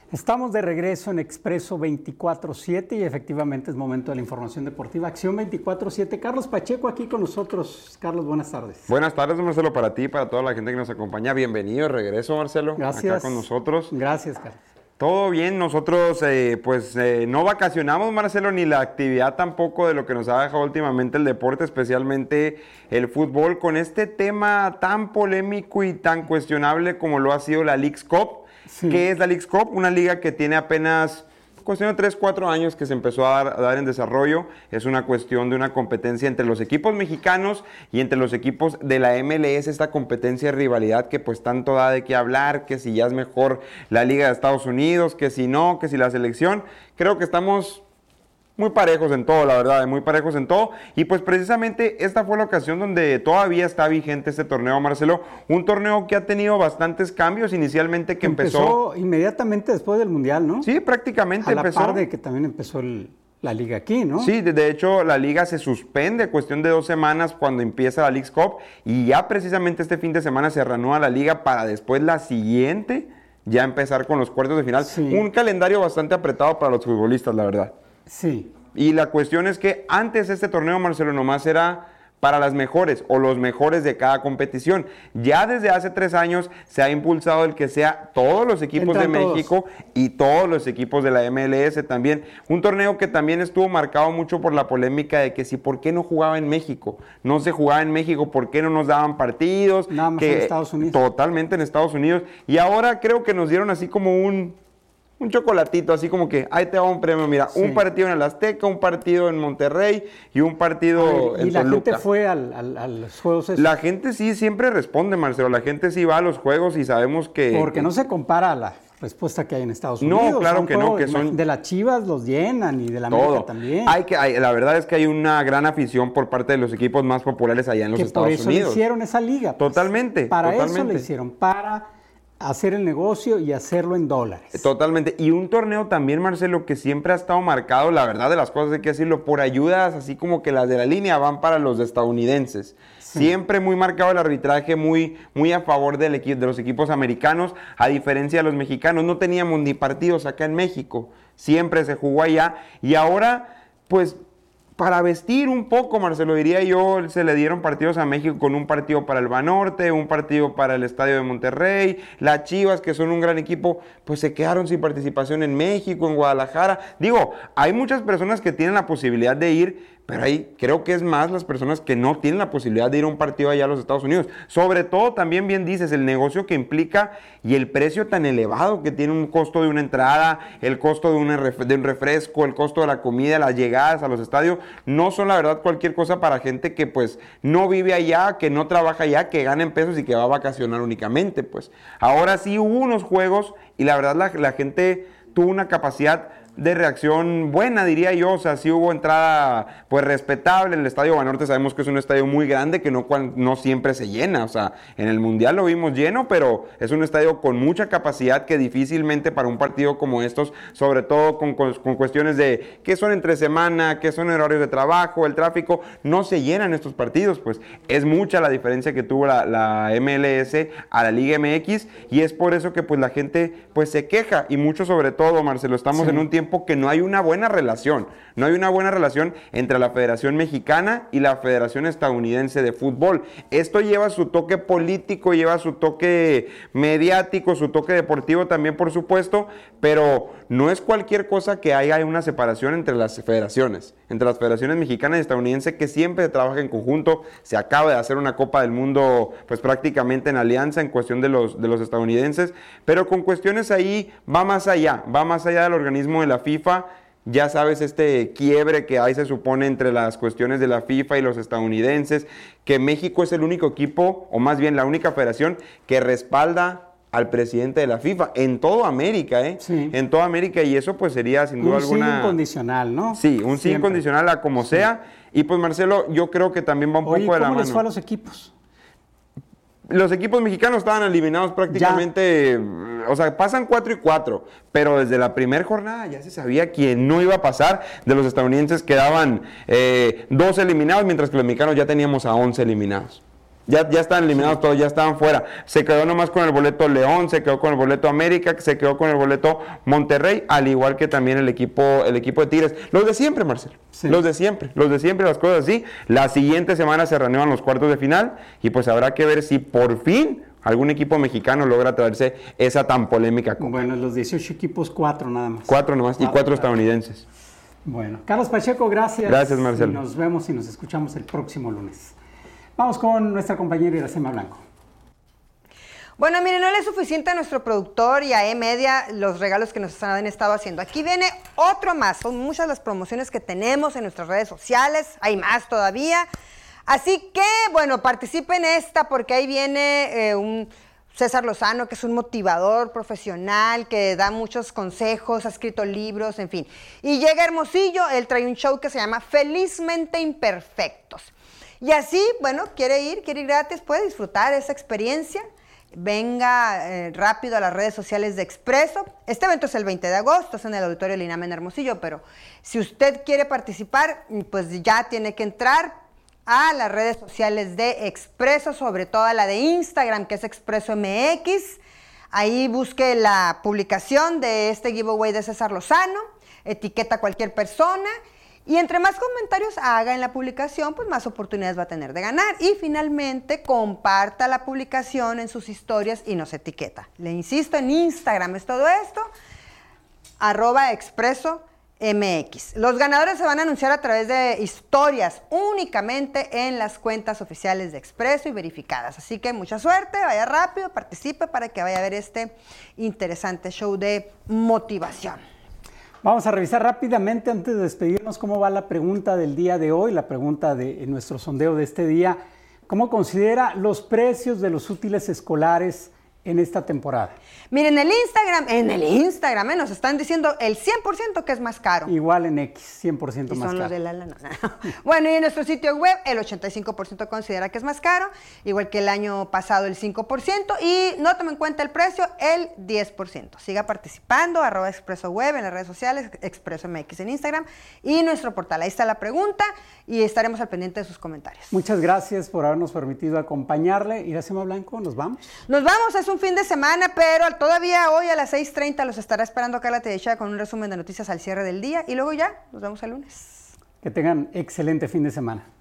Estamos de regreso en Expreso 24/7 y efectivamente es momento de la información deportiva. Acción 24/7. Carlos Pacheco aquí con nosotros. Carlos, buenas tardes. Buenas tardes, Marcelo, para ti y para toda la gente que nos acompaña. Bienvenido de regreso, Marcelo. Gracias. Acá con nosotros. Gracias, Carlos. Todo bien, nosotros no vacacionamos, Marcelo, ni la actividad tampoco de lo que nos ha dejado últimamente el deporte, especialmente el fútbol, con este tema tan polémico y tan cuestionable como lo ha sido la Leagues Cup. Sí. ¿Qué es la Leagues Cup? Una liga que tiene apenas cuestión de 3-4 años que se empezó a dar en desarrollo. Es una cuestión de una competencia entre los equipos mexicanos y entre los equipos de la MLS, esta competencia de rivalidad que pues tanto da de qué hablar, que si ya es mejor la Liga de Estados Unidos, que si no, que si la selección. Creo que estamos muy parejos en todo, la verdad, muy parejos en todo. Y pues precisamente esta fue la ocasión donde todavía está vigente este torneo, Marcelo. Un torneo que ha tenido bastantes cambios inicialmente, que empezó inmediatamente después del Mundial, ¿no? Sí, prácticamente empezó. A la par de que también empezó la liga aquí, ¿no? Sí, de hecho la liga se suspende cuestión de 2 semanas cuando empieza la Leagues Cup. Y ya precisamente este fin de semana se reanuda la liga para después la siguiente ya empezar con los cuartos de final. Sí. Un calendario bastante apretado para los futbolistas, la verdad. Sí. Y la cuestión es que antes este torneo, Marcelo, nomás era para las mejores o los mejores de cada competición. Ya desde hace 3 años se ha impulsado el que sea todos los equipos de México y todos los equipos de la MLS también. Un torneo que también estuvo marcado mucho por la polémica de que si por qué no jugaba en México. No se jugaba en México, por qué no nos daban partidos. Nada más en Estados Unidos. Totalmente en Estados Unidos. Y ahora creo que nos dieron así como un chocolatito, así como que ahí te va un premio, mira, sí. Un partido en el Azteca, un partido en Monterrey y un partido en Toluca. ¿Y la gente fue a los juegos esos? La gente sí siempre responde, Marcelo, la gente sí va a los juegos y sabemos que... Porque no se compara a la respuesta que hay en Estados Unidos. No, claro que no, que son... De las Chivas los llenan y de la América también. La verdad es que hay una gran afición por parte de los equipos más populares allá en los Estados Unidos. Por eso hicieron esa liga. Pues, totalmente. Eso le hicieron, para hacer el negocio y hacerlo en dólares. Totalmente. Y un torneo también, Marcelo, que siempre ha estado marcado, la verdad de las cosas hay que decirlo, por ayudas, así como que las de la línea van para los estadounidenses. Sí. Siempre muy marcado el arbitraje, muy a favor de los equipos americanos, a diferencia de los mexicanos. No teníamos ni partidos acá en México, siempre se jugó allá. Y ahora, pues, para vestir un poco, Marcelo, diría yo, se le dieron partidos a México con un partido para el Banorte, un partido para el Estadio de Monterrey, las Chivas, que son un gran equipo, pues se quedaron sin participación en México, en Guadalajara. Digo, hay muchas personas que tienen la posibilidad de ir, pero ahí creo que es más las personas que no tienen la posibilidad de ir a un partido allá a los Estados Unidos. Sobre todo, también bien dices, el negocio que implica y el precio tan elevado que tiene un costo de una entrada, el costo de un refresco, el costo de la comida, las llegadas a los estadios, no son la verdad cualquier cosa para gente que pues no vive allá, que no trabaja allá, que gana en pesos y que va a vacacionar únicamente. Pues ahora sí hubo unos juegos y la verdad la gente tuvo una capacidad de reacción buena, diría yo. O sea, sí hubo entrada pues respetable. El Estadio Banorte sabemos que es un estadio muy grande que no siempre se llena. O sea, en el Mundial lo vimos lleno, pero es un estadio con mucha capacidad que difícilmente para un partido como estos, sobre todo con cuestiones de qué son entre semana, qué son horarios de trabajo, el tráfico, no se llenan estos partidos. Pues es mucha la diferencia que tuvo la MLS a la Liga MX y es por eso que pues la gente pues se queja y mucho, sobre todo, Marcelo, estamos en un tiempo que no hay una buena relación. No hay una buena relación entre la Federación Mexicana y la Federación Estadounidense de Fútbol. Esto lleva su toque político, lleva su toque mediático, su toque deportivo también, por supuesto, pero no es cualquier cosa que haya una separación entre las federaciones, entre las federaciones mexicana y estadounidense, que siempre trabajan en conjunto. Se acaba de hacer una Copa del Mundo, pues prácticamente en alianza, en cuestión de los estadounidenses, pero con cuestiones ahí va más allá del organismo de la FIFA. Ya sabes, este quiebre que hay, se supone, entre las cuestiones de la FIFA y los estadounidenses, que México es el único equipo, o más bien la única federación, que respalda al presidente de la FIFA en toda América, Sí. En toda América, y eso pues sería sin duda alguna... Un sí incondicional, ¿no? Sí, un sí incondicional a como sea. Y pues, Marcelo, yo creo que también va un poco de la mano. ¿Cómo les fue a los equipos? Los equipos mexicanos estaban eliminados prácticamente, o sea, pasan 4-4, pero desde la primera jornada ya se sabía quién no iba a pasar. De los estadounidenses quedaban 2 eliminados, mientras que los mexicanos ya teníamos a 11 eliminados. Ya están eliminados todos, ya estaban fuera. Se quedó nomás con el boleto León, se quedó con el boleto América, se quedó con el boleto Monterrey, al igual que también el equipo de Tigres. Los de siempre, Marcelo. Sí. Los de siempre, las cosas así. La siguiente semana se reanudan los cuartos de final y pues habrá que ver si por fin algún equipo mexicano logra traerse esa tan polémica copa. Bueno, los 18 equipos, 4 nada más. 4 nomás y 4 estadounidenses. Bueno, Carlos Pacheco, gracias. Gracias, Marcelo. Y nos vemos y nos escuchamos el próximo lunes. Vamos con nuestra compañera Iracema Blanco. Bueno, miren, no le es suficiente a nuestro productor y a E-Media los regalos que nos han estado haciendo. Aquí viene otro más. Son muchas las promociones que tenemos en nuestras redes sociales. Hay más todavía. Así que, bueno, participen en esta porque ahí viene un César Lozano, que es un motivador profesional, que da muchos consejos, ha escrito libros, en fin. Y llega Hermosillo, él trae un show que se llama Felizmente Imperfectos. Y así, bueno, quiere ir gratis, puede disfrutar esa experiencia. Venga rápido a las redes sociales de Expreso. Este evento es el 20 de agosto, es en el Auditorio Linam en Hermosillo, pero si usted quiere participar, pues ya tiene que entrar a las redes sociales de Expreso, sobre todo a la de Instagram, que es Expreso MX. Ahí busque la publicación de este giveaway de César Lozano, etiqueta a cualquier persona. Y entre más comentarios haga en la publicación, pues más oportunidades va a tener de ganar. Y finalmente, comparta la publicación en sus historias y nos etiqueta. Le insisto, en Instagram es todo esto, @ExpresoMX. Los ganadores se van a anunciar a través de historias, únicamente en las cuentas oficiales de Expreso y verificadas. Así que mucha suerte, vaya rápido, participe para que vaya a ver este interesante show de motivación. Vamos a revisar rápidamente, antes de despedirnos, cómo va la pregunta del día de hoy, la pregunta de nuestro sondeo de este día. ¿Cómo considera los precios de los útiles escolares en esta temporada? Miren, en el Instagram nos están diciendo el 100% que es más caro. Igual en X, 100% más caro. Son los de la lana. Bueno, y en nuestro sitio web el 85% considera que es más caro, igual que el año pasado el 5%, y no tomen en cuenta el precio, el 10%. Siga participando, @ExpresoWeb en las redes sociales, Expreso MX en Instagram y nuestro portal. Ahí está la pregunta y estaremos al pendiente de sus comentarios. Muchas gracias por habernos permitido acompañarle. Iracema Blanco, ¿nos vamos? Nos vamos, es un fin de semana, pero todavía hoy a las 6:30 los estará esperando Carla Tellechea con un resumen de noticias al cierre del día y luego ya nos vemos el lunes. Que tengan excelente fin de semana.